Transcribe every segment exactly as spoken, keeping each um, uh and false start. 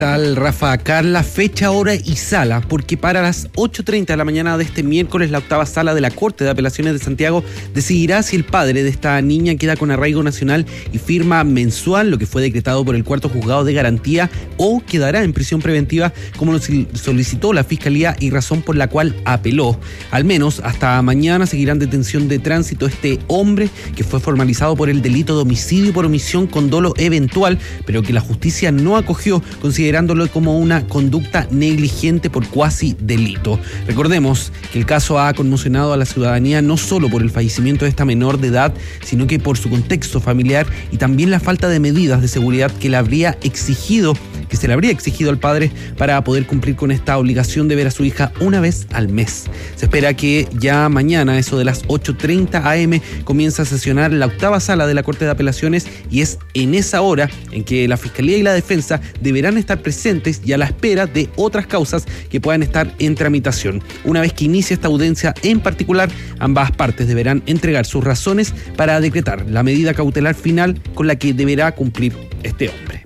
Tal Rafa, Carla, fecha, hora y sala, porque para las ocho treinta de la mañana de este miércoles la octava sala de la Corte de Apelaciones de Santiago decidirá si el padre de esta niña queda con arraigo nacional y firma mensual, lo que fue decretado por el cuarto juzgado de garantía, o quedará en prisión preventiva como lo solicitó la Fiscalía y razón por la cual apeló. Al menos hasta mañana seguirá en detención de tránsito este hombre que fue formalizado por el delito de homicidio por omisión con dolo eventual, pero que la justicia no acogió, considerando considerándolo como una conducta negligente por cuasi delito. Recordemos que el caso ha conmocionado a la ciudadanía no solo por el fallecimiento de esta menor de edad, sino que por su contexto familiar y también la falta de medidas de seguridad que le habría exigido, que se le habría exigido al padre para poder cumplir con esta obligación de ver a su hija una vez al mes. Se espera que ya mañana, eso de las ocho treinta a eme, comienza a sesionar la octava sala de la Corte de Apelaciones y es en esa hora en que la Fiscalía y la Defensa deberán estar presentes y a la espera de otras causas que puedan estar en tramitación. Una vez que inicie esta audiencia en particular, ambas partes deberán entregar sus razones para decretar la medida cautelar final con la que deberá cumplir este hombre.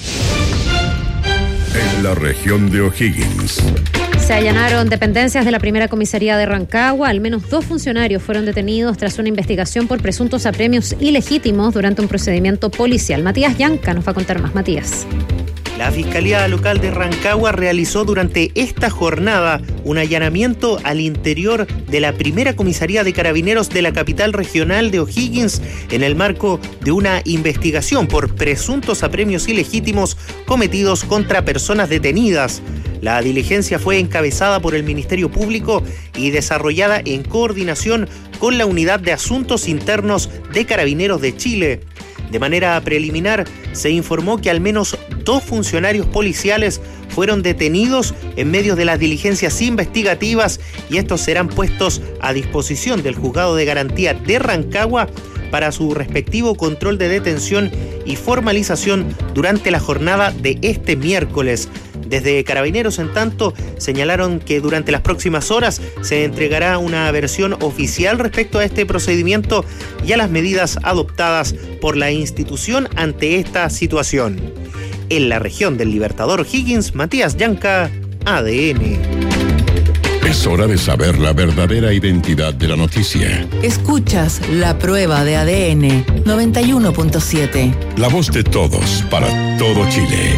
En la región de O'Higgins se allanaron dependencias de la primera comisaría de Rancagua. Al menos dos funcionarios fueron detenidos tras una investigación por presuntos apremios ilegítimos durante un procedimiento policial. Matías Yanca nos va a contar más. Matías. La Fiscalía Local de Rancagua realizó durante esta jornada un allanamiento al interior de la primera comisaría de carabineros de la capital regional de O'Higgins en el marco de una investigación por presuntos apremios ilegítimos cometidos contra personas detenidas. La diligencia fue encabezada por el Ministerio Público y desarrollada en coordinación con la Unidad de Asuntos Internos de Carabineros de Chile. De manera preliminar, se informó que al menos dos funcionarios policiales fueron detenidos en medio de las diligencias investigativas y estos serán puestos a disposición del Juzgado de Garantía de Rancagua para su respectivo control de detención y formalización durante la jornada de este miércoles. Desde Carabineros, en tanto, señalaron que durante las próximas horas se entregará una versión oficial respecto a este procedimiento y a las medidas adoptadas por la institución ante esta situación. En la región del Libertador O'Higgins, Matías Yanca, A D N. Es hora de saber la verdadera identidad de la noticia. Escuchas La Prueba de A D N noventa y uno punto siete. La voz de todos para todo Chile.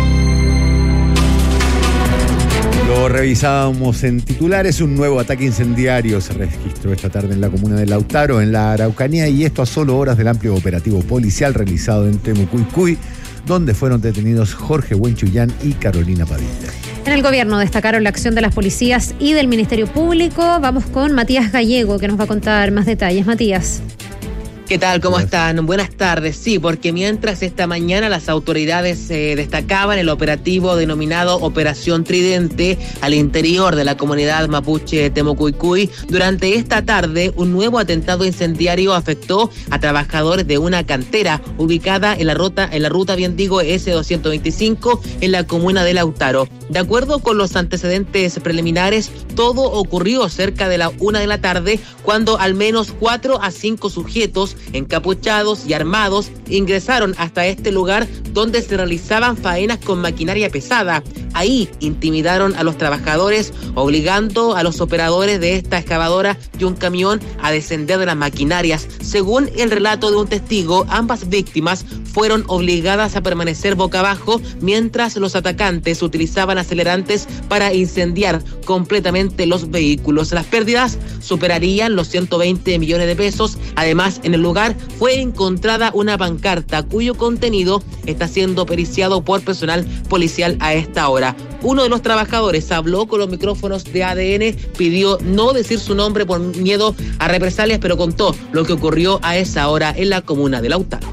Lo revisábamos en titulares. Un nuevo ataque incendiario se registró esta tarde en la comuna de Lautaro, en la Araucanía, y esto a solo horas del amplio operativo policial realizado en Temucuicui, donde fueron detenidos Jorge Huenchuyán y Carolina Padilla. En el gobierno destacaron la acción de las policías y del Ministerio Público. Vamos con Matías Gallego, que nos va a contar más detalles. Matías. ¿Qué tal? ¿Cómo están? Buenas tardes. Sí, porque mientras esta mañana las autoridades eh, destacaban el operativo denominado Operación Tridente al interior de la comunidad mapuche Temucuicui, durante esta tarde un nuevo atentado incendiario afectó a trabajadores de una cantera ubicada en la ruta, en la ruta bien digo ese doscientos veinticinco en la comuna de Lautaro. De acuerdo con los antecedentes preliminares, todo ocurrió cerca de la una de la tarde, cuando al menos cuatro a cinco sujetos encapuchados y armados ingresaron hasta este lugar donde se realizaban faenas con maquinaria pesada. Ahí intimidaron a los trabajadores, obligando a los operadores de esta excavadora y un camión a descender de las maquinarias. Según el relato de un testigo, ambas víctimas fueron obligadas a permanecer boca abajo mientras los atacantes utilizaban acelerantes para incendiar completamente los vehículos. Las pérdidas superarían los ciento veinte millones de pesos. Además, en el lugar fue encontrada una pancarta cuyo contenido está siendo periciado por personal policial a esta hora. Uno de los trabajadores habló con los micrófonos de A D N, pidió no decir su nombre por miedo a represalias, pero contó lo que ocurrió a esa hora en la comuna de Lautaro.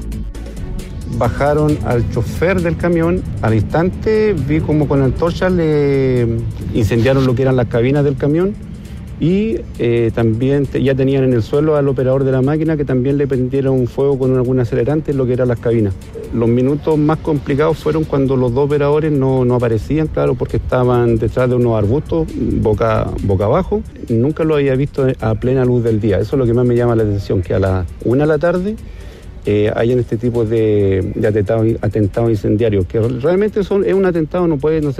Bajaron al chofer del camión, al instante vi como con la antorcha le incendiaron lo que eran las cabinas del camión y eh, también te, ya tenían en el suelo al operador de la máquina, que también le prendieron fuego con algún acelerante en lo que eran las cabinas. Los minutos más complicados fueron cuando los dos operadores no, no aparecían, claro, porque estaban detrás de unos arbustos, boca, boca abajo. Nunca lo había visto a plena luz del día. Eso es lo que más me llama la atención, que a las una de la tarde eh, hayan este tipo de, de atentados, atentados incendiarios, que realmente son, es un atentado, no puede, no se